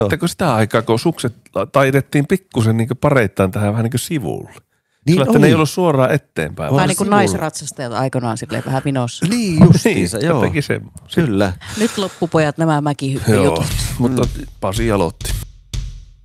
Mutta sitä aikaa, kun sukset taidettiin pikkusen niin pareittain tähän vähän niin kuin sivulle. Niin sillä, että ne ei ollut suoraan eteenpäin. Vähän niin kuin naisratsastajat aikanaan silleen vähän vinossa. Niin justiinsa, joo. Teki se. Kyllä. Nyt loppupojat nämä mäkihyppyjutut. Mutta Pasi aloitti.